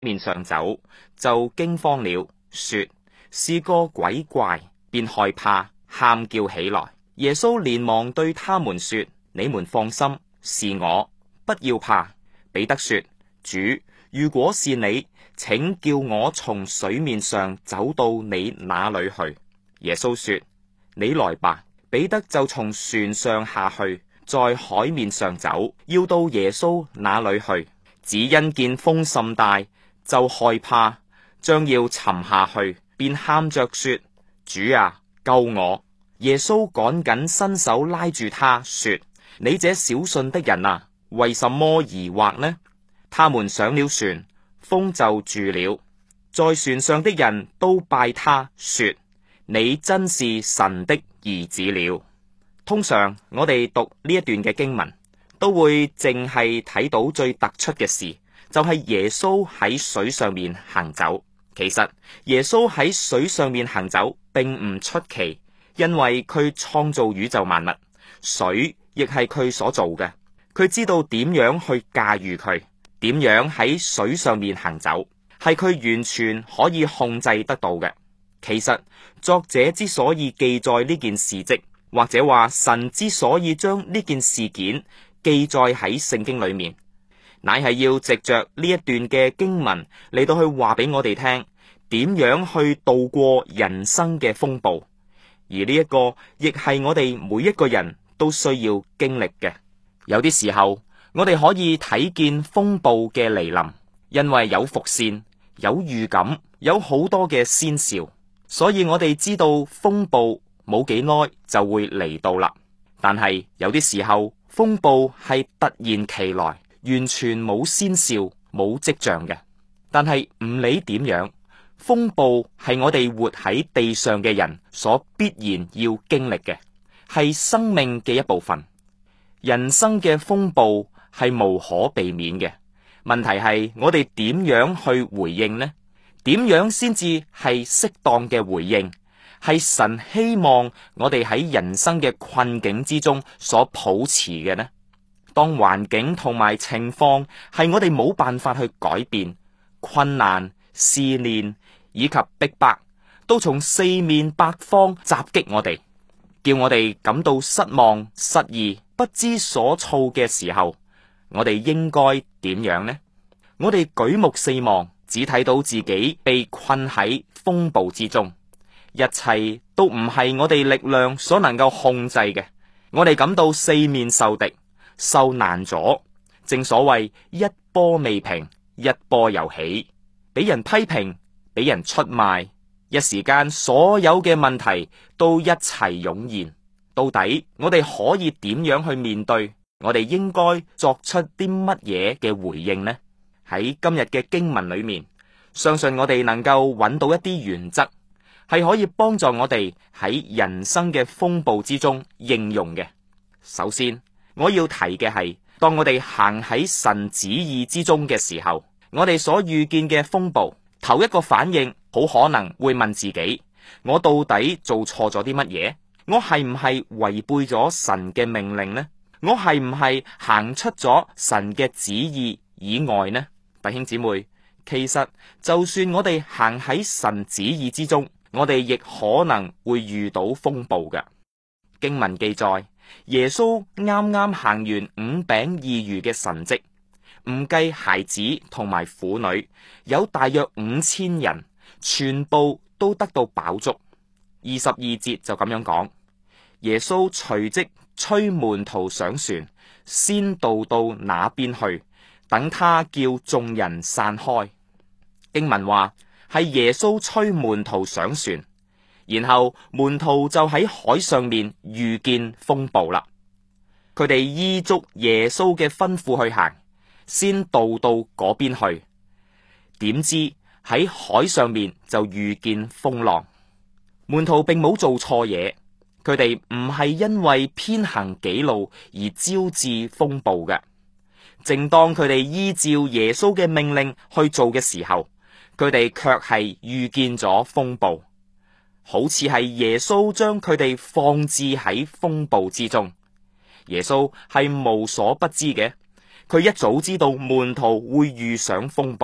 面上走，就驚慌了，說是個鬼怪，便害怕，喊叫起來。耶穌連忙對他們說：你們放心，是我，不要怕。彼得說：主，如果是你，請叫我從水面上走到你那裏去。耶穌說：你來吧。彼得就從船上下去，在海面上走，要到耶穌那裏去。只因見風甚大，就害怕，將要沉下去，便喊着說：主啊，救我！耶穌趕緊伸手拉住他，說：你這小信的人啊，為什麼疑惑呢？他們上了船，風就住了。在船上的人都拜他，說：你真是神的兒子了。通常我哋讀呢一段嘅經文，都會淨係睇到最突出嘅事，就係耶穌喺水上面行走。其實耶穌喺水上面行走並唔出奇，因為佢創造宇宙萬物，水亦係佢所做嘅。佢知道點樣去駕馭佢，點樣喺水上面行走，係佢完全可以控制得到嘅。其實作者之所以記載呢件事跡，或者話神之所以將呢件事件記載喺聖經裏面，乃係要藉着呢一段嘅經文嚟到去話俾我哋聽，點樣去度過人生嘅風暴。而呢一個亦係我哋每一個人都需要經歷嘅。有啲時候我哋可以睇見風暴嘅來臨，因為有伏線、有預感、有好多嘅先兆，所以我哋知道風暴冇幾耐就會嚟到啦。但係有啲時候風暴係突然其來，完全冇先兆、冇跡象嘅。但係唔理點樣，風暴係我哋活喺地上嘅人所必然要經歷嘅，係生命嘅一部分。人生嘅風暴係無可避免嘅，問題係我哋點樣去回應呢？點樣先至係適當嘅回應？係神希望我哋喺人生嘅困境之中所抱持嘅呢？當環境同埋情況係我哋冇辦法去改變，困難、試煉以及逼迫都從四面八方襲擊我哋，叫我哋感到失望、失意、不知所措嘅時候，我哋應該點樣呢？我哋舉目四望，只睇到自己被困喺風暴之中，一切都唔係我哋力量所能夠控制嘅。我哋感到四面受敵，受難咗。正所謂一波未平，一波又起，俾人批評，俾人出賣，一時間所有嘅問題都一齊湧現。到底我哋可以點樣去面對？我哋應該作出啲乜嘢嘅回應呢？喺今日嘅經文裏面，相信我哋能夠揾到一啲原則，係可以幫助我哋喺人生嘅風暴之中應用嘅。首先，我要提嘅係，當我哋行喺神旨意之中嘅時候，我哋所遇見嘅風暴，頭一個反應好可能會問自己：我到底做錯咗啲乜嘢？我係唔係違背咗神嘅命令呢？我係唔係行出咗神嘅旨意以外呢？弟兄姊妹，其實就算我哋行喺神旨意之中，我哋亦可能會遇到風暴嘅。經文記載，耶穌啱啱行完5餅2魚嘅神蹟，唔計孩子同埋婦女，有大約5000人，全部都得到飽足。22節就咁樣講，耶穌隨即催門徒上船，先渡到那邊去，等他叫眾人散開。經文話係耶穌催門徒上船，然後門徒就喺海上面遇見風暴啦。佢哋依足耶穌嘅吩咐去行，先渡到嗰邊去，點知喺海上面就遇見風浪。門徒並冇做錯嘢，佢哋唔係因為偏行己路而招致風暴嘅。正當佢哋依照耶穌嘅命令去做嘅時候，佢哋卻係遇見咗風暴，好似係耶穌將佢哋放置喺風暴之中。耶穌係無所不知嘅，佢一早知道門徒會遇上風暴，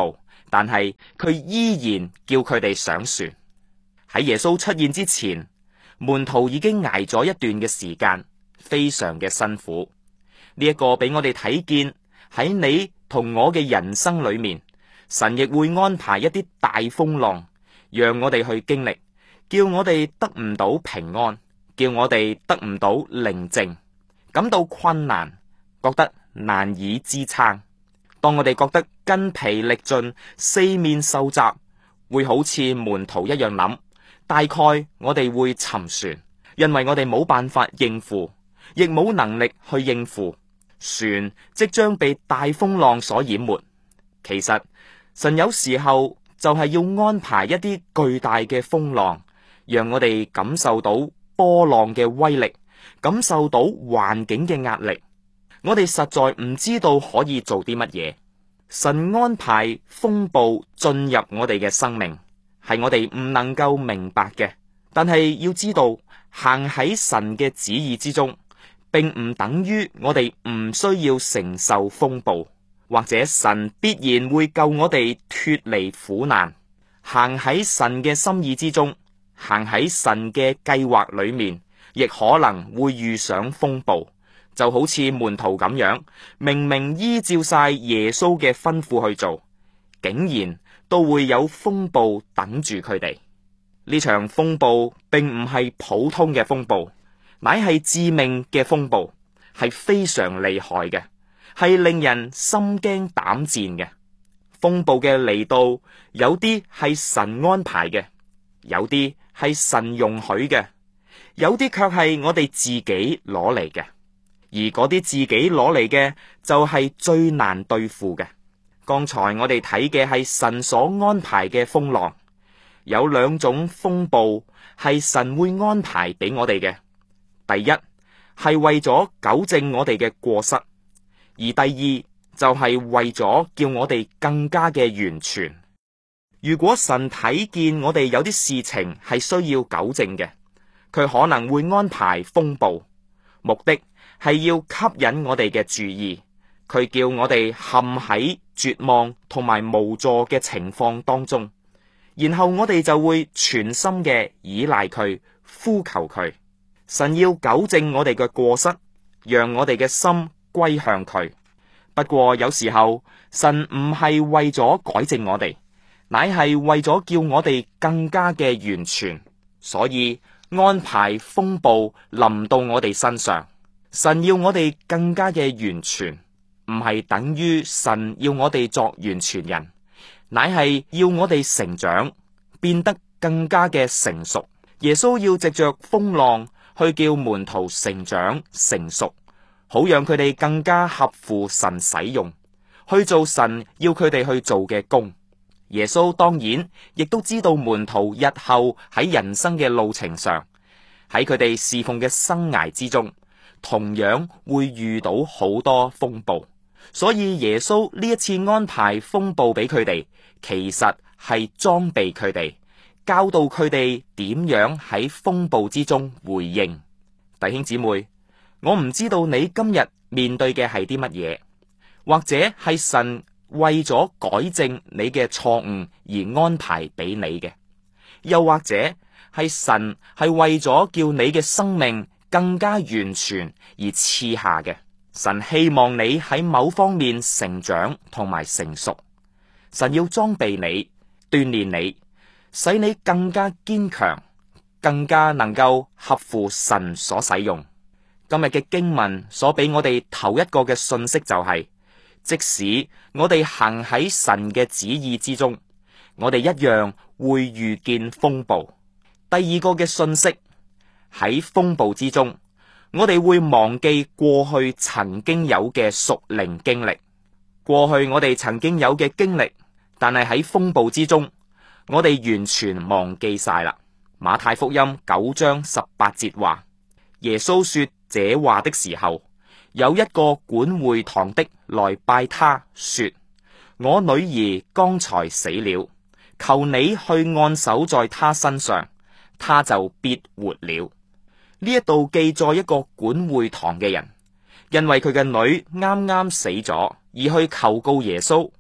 但係佢依然叫佢哋上船。喺耶穌出現之前，門徒已經挨咗一段嘅時間，非常嘅辛苦。呢一個俾我哋睇見喺你同我嘅人生裏面，神亦會安排一啲大風浪，讓我哋去經歷，叫我哋得唔到平安，叫我哋得唔到寧靜，感到困難，覺得難以支撐。當我哋覺得筋疲力盡，四面受襲，會好似門徒一樣諗，大概我哋會沉船，因為我哋冇辦法應付，亦冇能力去應付。船即將被大風浪所淹沒。其實神有時候就係要安排一啲巨大嘅風浪，讓我哋感受到波浪嘅威力，感受到環境嘅壓力。我哋實在唔知道可以做啲乜嘢。神安排風暴進入我哋嘅生命，係我哋唔能夠明白嘅。但係要知道，行喺神嘅旨意之中，並唔等於我哋唔需要承受風暴，或者神必然會救我哋脫離苦難。行喺神嘅心意之中，行喺神嘅計劃裏面，亦可能會遇上風暴，就好似門徒咁樣，明明依照晒耶穌嘅吩咐去做，竟然都會有風暴等住佢哋。呢場風暴並唔係普通嘅風暴，乃係致命嘅風暴，係非常厲害嘅，係令人心驚膽戰嘅。風暴嘅嚟到，有啲係神安排嘅，有啲係神容許嘅，有啲卻係我哋自己攞嚟嘅。而嗰啲自己攞嚟嘅，就係最難對付嘅。剛才我哋睇嘅係神所安排嘅風浪，有兩種風暴係神會安排俾我哋嘅。第一係為咗糾正我哋嘅過失，而第二就係為咗叫我哋更加嘅完全。如果神睇見我哋有啲事情係需要糾正嘅，佢可能會安排風暴，目的係要吸引我哋嘅注意。佢叫我哋陷喺絕望同埋無助嘅情況當中，然後我哋就會全心嘅依賴佢，呼求佢。神要糾正我哋嘅過失，讓我哋嘅心歸向佢。不過有時候神唔係為咗改正我哋，乃係為咗叫我哋更加嘅完全，所以安排風暴臨到我哋身上。神要我哋更加嘅完全，唔係等於神要我哋作完全人，乃係要我哋成長，變得更加嘅成熟。耶穌要藉着風浪去叫門徒成長成熟，好讓佢哋更加合乎神使用，去做神要佢哋去做嘅工。耶穌當然亦都知道門徒日後喺人生嘅路程上，喺佢哋侍奉嘅生涯之中，同樣會遇到好多風暴，所以耶穌呢一次安排風暴俾佢哋，其實係裝備佢哋，教導佢哋點樣喺風暴之中回應。弟兄姊妹，我唔知道你今日面對嘅係啲乜嘢，或者係神為咗改正你嘅錯誤而安排俾你嘅，又或者係神係為咗叫你嘅生命更加完全而賜下嘅。神希望你喺某方面成長同埋成熟，神要裝備你，鍛煉你，使你更加堅強，更加能夠合乎神所使用。今日嘅經文所俾我哋頭一個嘅信息就係，即使我哋行喺神嘅旨意之中，我哋一樣會遇見風暴。第二個嘅信息，喺風暴之中，我哋會忘記過去曾經有嘅屬靈經歷。過去我哋曾經有嘅經歷，但係喺風暴之中，我哋完全忘記晒啦。馬太福音9章18節話，耶穌說這話的時候，有一個管會堂的來拜他，說：我女兒剛才死了，求你去按手在她身上，她就必活了。呢一度記載一個管會堂嘅人，因為佢嘅女啱啱死咗，而去求告耶穌，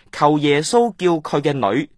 求耶穌叫佢嘅女